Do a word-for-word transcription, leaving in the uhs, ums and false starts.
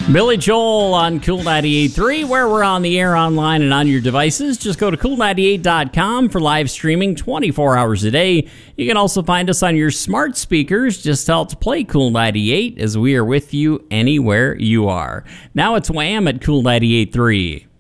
Billy Joel on Cool ninety-eight point three, where we're on the air, online, and on your devices. Just go to cool ninety-eight dot com for live streaming twenty-four hours a day. You can also find us on your smart speakers. Just tell it to play Cool ninety-eight, as we are with you anywhere you are. Now it's Wham at Cool ninety-eight point three.